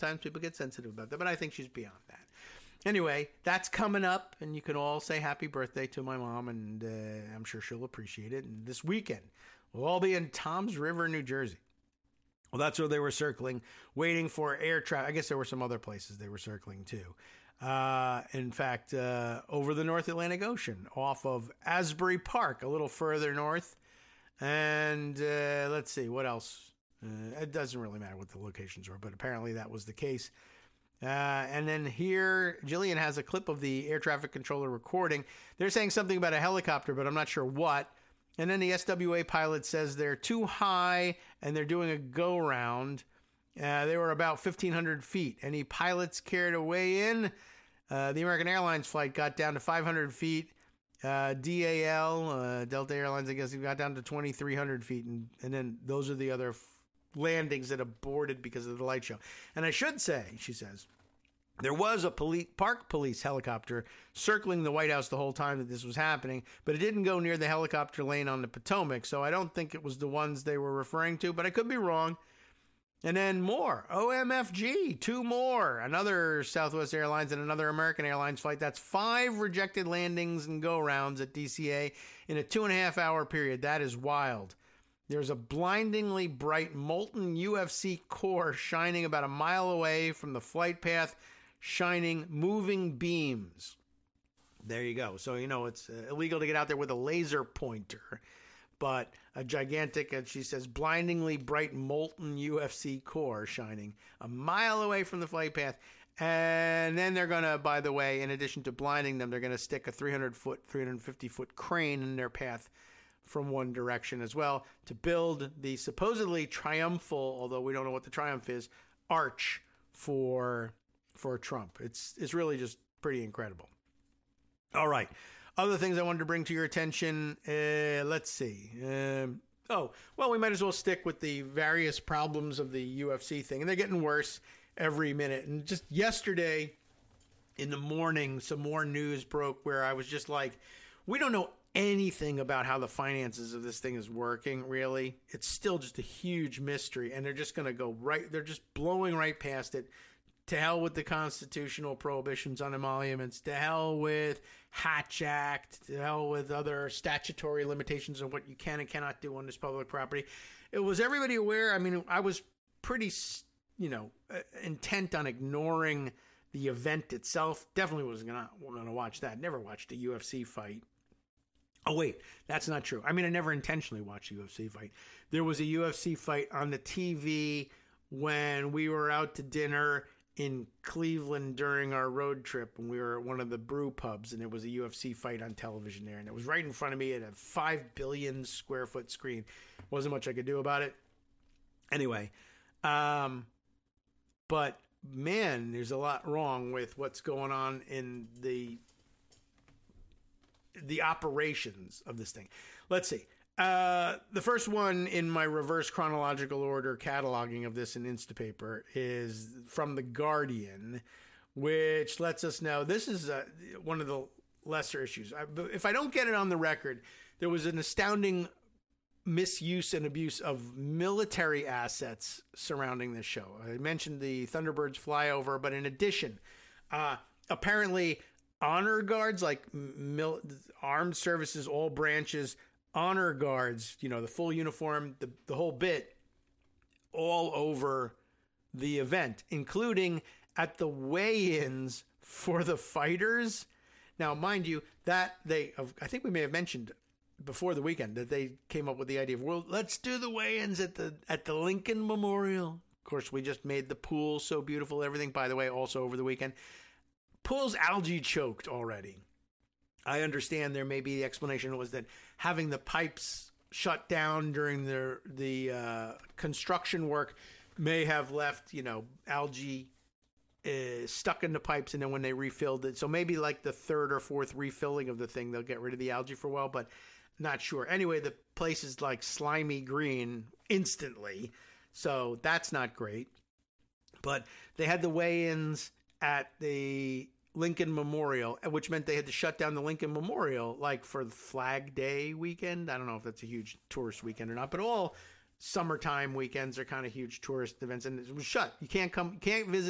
Sometimes people get sensitive about that, but I think she's beyond that. Anyway, that's coming up, and you can all say happy birthday to my mom, and I'm sure she'll appreciate it. And this weekend, we'll all be in Toms River, New Jersey. Well, that's where they were circling, waiting for air traffic. I guess there were some other places they were circling, too. In fact, over the North Atlantic Ocean, off of Asbury Park, a little further north. And let's see, what else? It doesn't really matter what the locations were, but apparently that was the case. And then here, Jillian has a clip of the air traffic controller recording. They're saying something about a helicopter, but I'm not sure what. And then the SWA pilot says they're too high and they're doing a go-round. They were about 1,500 feet. Any pilots care to weigh in? The American Airlines flight got down to 500 feet. DAL, Delta Airlines, I guess, got down to 2,300 feet. And then those are the other landings that aborted because of the light show. And I should say, she says, there was a park police helicopter circling the White House the whole time that this was happening, but it didn't go near the helicopter lane on the Potomac, so I don't think it was the ones they were referring to, but I could be wrong. And then more, OMFG, 2 more, another Southwest Airlines and another American Airlines flight. That's 5 rejected landings and go-rounds at DCA in a 2.5-hour period. That is wild. There's a blindingly bright molten UFC core shining about a mile away from the flight path, shining moving beams. There you go. So, it's illegal to get out there with a laser pointer, but a gigantic, and she says, blindingly bright molten UFC core shining a mile away from the flight path. And then they're going to, by the way, in addition to blinding them, they're going to stick a 300-foot, 350-foot crane in their path from one direction as well to build the supposedly triumphal, although we don't know what the triumph is, arch for Trump. It's really just pretty incredible. All right. Other things I wanted to bring to your attention. Let's see. We might as well stick with the various problems of the UFC thing. And they're getting worse every minute. And just yesterday in the morning, some more news broke where I was just like, we don't know anything about how the finances of this thing is working, really. It's still just a huge mystery. And they're just going to go right. They're just blowing right past it. To hell with the constitutional prohibitions on emoluments. To hell with Hatch Act. To hell with other statutory limitations on what you can and cannot do on this public property. It was everybody aware. I mean, I was pretty, intent on ignoring the event itself. Definitely wasn't going to watch that. Never watched a UFC fight. Oh, wait, that's not true. I mean, I never intentionally watched a UFC fight. There was a UFC fight on the TV when we were out to dinner in Cleveland during our road trip, and we were at one of the brew pubs, and there was a UFC fight on television there, and it was right in front of me at a 5 billion square foot screen. Wasn't much I could do about it. Anyway, but man, there's a lot wrong with what's going on in the operations of this thing. Let's see. The first one in my reverse chronological order cataloging of this in Instapaper is from The Guardian, which lets us know this is one of the lesser issues. If I don't get it on the record, there was an astounding misuse and abuse of military assets surrounding this show. I mentioned the Thunderbirds flyover, but in addition, apparently honor guards, like armed services, all branches, honor guards, the full uniform, the whole bit, all over the event, including at the weigh-ins for the fighters. Now, mind you, I think we may have mentioned before the weekend that they came up with the idea of, well, let's do the weigh-ins at the Lincoln Memorial. Of course, we just made the pool so beautiful. Everything, by the way, also over the weekend. Pool's algae choked already. I understand there may be the explanation was that having the pipes shut down during the construction work may have left, algae stuck in the pipes, and then when they refilled it, so maybe like the third or fourth refilling of the thing, they'll get rid of the algae for a while, but not sure. Anyway, the place is like slimy green instantly, so that's not great. But they had the weigh-ins at the Lincoln Memorial, which meant they had to shut down the Lincoln Memorial, like for the Flag Day weekend. I don't know if that's a huge tourist weekend or not, but all summertime weekends are kind of huge tourist events, and it was shut. You can't visit